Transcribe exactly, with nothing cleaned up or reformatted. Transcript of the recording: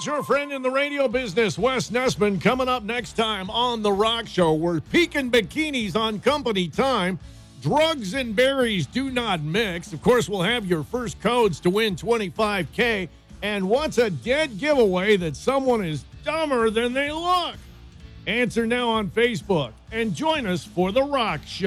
your friend in the radio business, Wes Nessman, coming up next time on The Rock Show. We're peeking bikinis on company time. Drugs and berries do not mix. Of course, we'll have your first codes to win twenty-five K. And what's a dead giveaway that someone is dumber than they look? Answer now on Facebook and join us for The Rock Show.